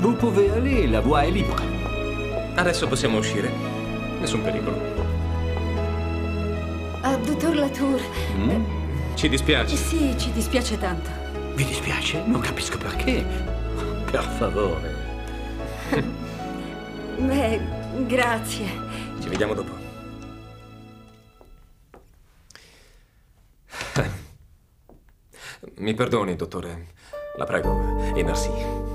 Vous pouvez aller, la voie est libre. Adesso possiamo uscire. Nessun pericolo. Dottor Latour. Ci dispiace. Sì, ci dispiace tanto. Vi dispiace? Non capisco perché. Per favore. Beh, grazie. Ci vediamo dopo. Mi perdoni, dottore. La prego. E merci.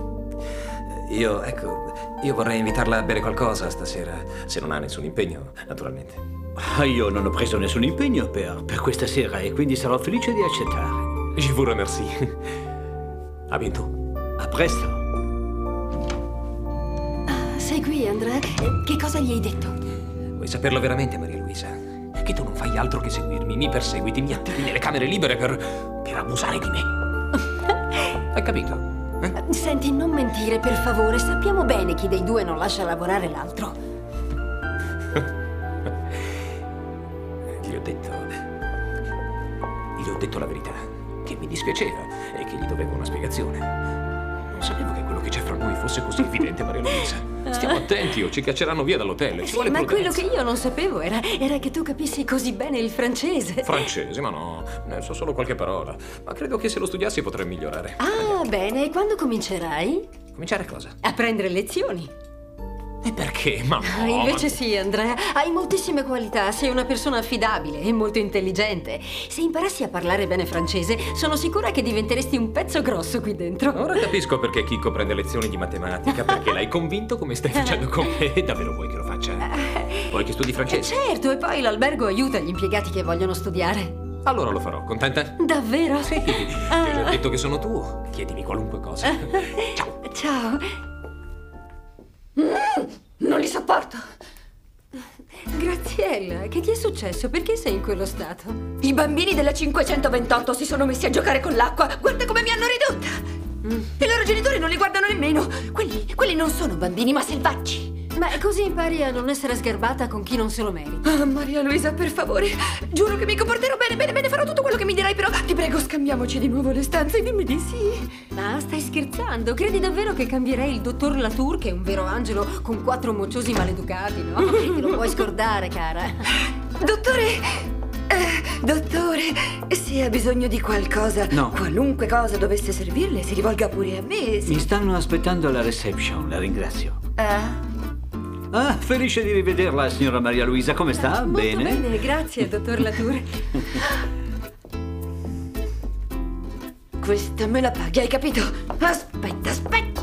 Io vorrei invitarla a bere qualcosa stasera, se non ha nessun impegno, naturalmente. Io non ho preso nessun impegno per questa sera e quindi sarò felice di accettare. Je vous remercie. A bientôt. A presto. Sei qui, Andrea? Che cosa gli hai detto? Vuoi saperlo veramente, Maria Luisa? Che tu non fai altro che seguirmi, mi perseguiti, mi attiri nelle camere libere per abusare di me. Hai capito? Senti, non mentire, per favore. Sappiamo bene chi dei due non lascia lavorare l'altro. Gli ho detto la verità, che mi dispiaceva e che gli dovevo una spiegazione. Non sapevo che quello che c'è fra noi fosse così evidente, Maria Luisa. Stiamo attenti o ci cacceranno via dall'hotel. Ci vuole Ma prudenza. quello che io non sapevo era che tu capissi così bene il francese. Francese, ma no, ne so solo qualche parola. Ma credo che se lo studiassi potrei migliorare. Ah, bene. E quando comincerai? Cominciare cosa? A prendere lezioni. E perché? Ma no, Invece sì, Andrea. Hai moltissime qualità. Sei una persona affidabile e molto intelligente. Se imparassi a parlare bene francese, sono sicura che diventeresti un pezzo grosso qui dentro. Ora capisco perché Chicco prende lezioni di matematica, perché l'hai convinto come stai facendo con me. Davvero vuoi che lo faccia? Vuoi che studi francese? Certo, e poi l'albergo aiuta gli impiegati che vogliono studiare. Allora lo farò, contenta? Davvero? Sì, ti ho già detto che sono tuo. Chiedimi qualunque cosa. Ciao. Ciao. Non li sopporto. Graziella, che ti è successo? Perché sei in quello stato? I bambini della 528 si sono messi a giocare con l'acqua. Guarda come mi hanno ridotta. I loro genitori non li guardano nemmeno. Quelli non sono bambini, ma selvaggi. Beh, così impari a non essere sgarbata con chi non se lo merita. Ah, Maria Luisa, per favore. Giuro che mi comporterò bene, farò tutto quello che mi dirai, però ti prego, scambiamoci di nuovo le stanze e dimmi di sì. Ma stai scherzando? Credi davvero che cambierei il dottor Latour, che è un vero angelo con 4 mocciosi maleducati, no? Te lo puoi scordare, cara. Dottore, se ha bisogno di qualcosa, No. qualunque cosa dovesse servirle, si rivolga pure a me. Mi stanno aspettando alla reception, la ringrazio. Ah, Felice di rivederla, signora Maria Luisa. Come sta? Molto Bene? bene, grazie, dottor Latour. questa me la paghi, hai capito? Aspetta.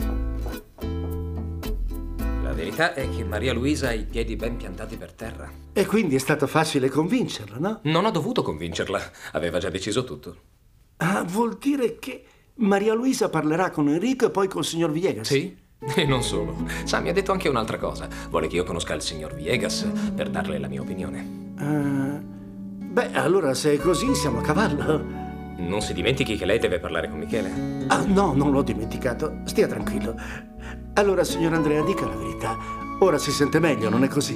La verità è che Maria Luisa ha i piedi ben piantati per terra. E quindi è stato facile convincerla, no? Non ho dovuto convincerla, aveva già deciso tutto. Ah, vuol dire che Maria Luisa parlerà con Enrico e poi col signor Villegas? Sì? E non solo. Sa, mi ha detto anche un'altra cosa. Vuole che io conosca il signor Villegas per darle la mia opinione. Beh, allora se è così siamo a cavallo. Non si dimentichi che lei deve parlare con Michele. Ah, no, non l'ho dimenticato. Stia tranquillo. Allora, signor Andrea, dica la verità. Ora si sente meglio, non è così?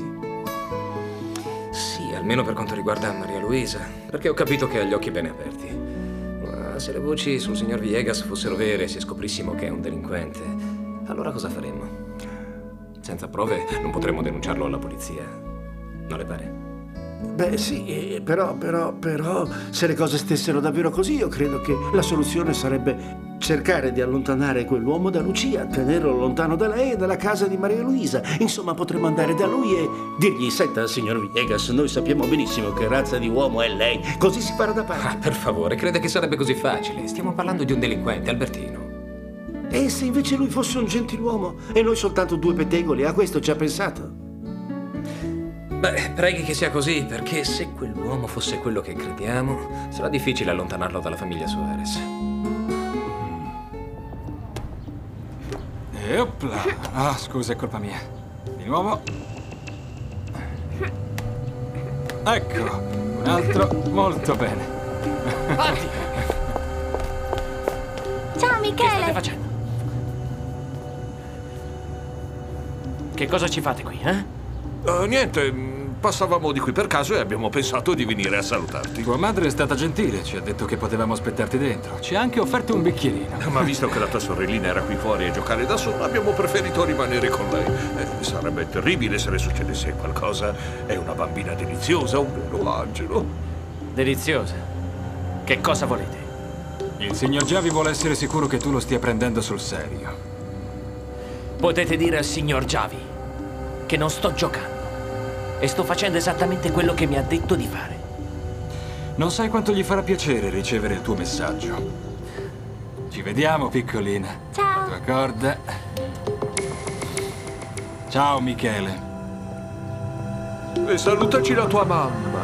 Sì, almeno per quanto riguarda Maria Luisa, perché ho capito che ha gli occhi bene aperti. Ma se le voci sul signor Villegas fossero vere e se scoprissimo che è un delinquente, allora cosa faremmo? Senza prove non potremmo denunciarlo alla polizia. Non le pare? Beh, sì, però, se le cose stessero davvero così, io credo che la soluzione sarebbe cercare di allontanare quell'uomo da Lucia, tenerlo lontano da lei e dalla casa di Maria Luisa. Insomma, potremmo andare da lui e dirgli: senta, signor Villegas, noi sappiamo benissimo che razza di uomo è lei. Così si farà da parte. Ah, per favore, crede che sarebbe così facile? Stiamo parlando di un delinquente, Albertino. E se invece lui fosse un gentiluomo e noi soltanto due pettegoli? A questo ci ha pensato? Beh, preghi che sia così, perché se quell'uomo fosse quello che crediamo, sarà difficile allontanarlo dalla famiglia Suarez. E opla! Ah, scusa, è colpa mia. Di nuovo. Ecco, un altro molto bene. Avanti! Ciao, Che state facendo? Che cosa ci fate qui, eh? Niente, Passavamo di qui per caso e abbiamo pensato di venire a salutarti. Tua madre è stata gentile, ci ha detto che potevamo aspettarti dentro. Ci ha anche offerto un bicchierino. Ma visto che la tua sorellina era qui fuori a giocare da sola, abbiamo preferito rimanere con lei. Sarebbe terribile se le succedesse qualcosa. È una bambina deliziosa, un vero angelo. Deliziosa. Che cosa volete? Il signor Javi vuole essere sicuro che tu lo stia prendendo sul serio. Potete dire al signor Javi che non sto giocando e sto facendo esattamente quello che mi ha detto di fare. Non sai quanto gli farà piacere ricevere il tuo messaggio. Ci vediamo, piccolina. Ciao. La tua corda. Ciao, Michele. E salutaci la tua mamma.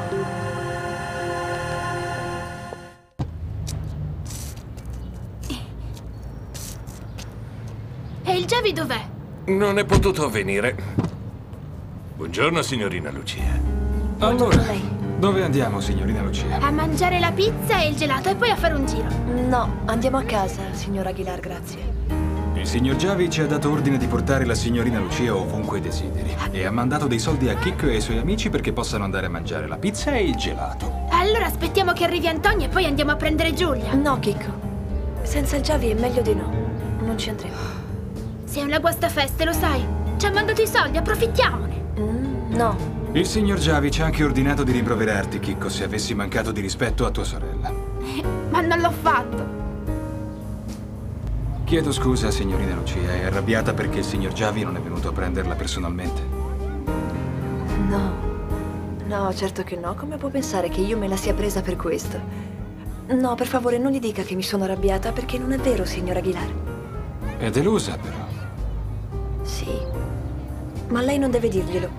E il Javi dov'è? Non è potuto venire. Buongiorno, signorina Lucia. Allora, dove andiamo, signorina Lucia? A mangiare la pizza e il gelato e poi a fare un giro. No, andiamo a casa, signor Aguilar, grazie. Il signor Javi ci ha dato ordine di portare la signorina Lucia ovunque desideri e ha mandato dei soldi a Chicco e ai suoi amici perché possano andare a mangiare la pizza e il gelato. Allora aspettiamo che arrivi Antonio e poi andiamo a prendere Giulia. No, Chicco. Senza il Javi è meglio di no. Non ci andremo. Sei una guastafeste, lo sai. Ci ha mandato i soldi, approfittiamone. No. Il signor Javi ci ha anche ordinato di rimproverarti, Chicco, se avessi mancato di rispetto a tua sorella. Ma non l'ho fatto. Chiedo scusa, signorina Lucia, è arrabbiata perché il signor Javi non è venuto a prenderla personalmente? No. No, certo che no. Come può pensare che io me la sia presa per questo? No, per favore, non gli dica che mi sono arrabbiata perché non è vero, signor Aguilar. È delusa, però. Sì. Ma lei non deve dirglielo.